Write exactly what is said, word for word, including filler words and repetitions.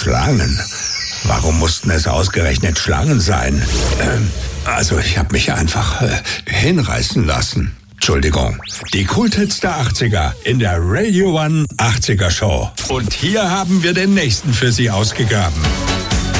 Schlangen? Warum mussten es ausgerechnet Schlangen sein? Ähm, also ich habe mich einfach äh, hinreißen lassen. Entschuldigung. Die Kulthits der achtziger in der Radio One achtziger Show. Und hier haben wir den nächsten für Sie ausgegraben.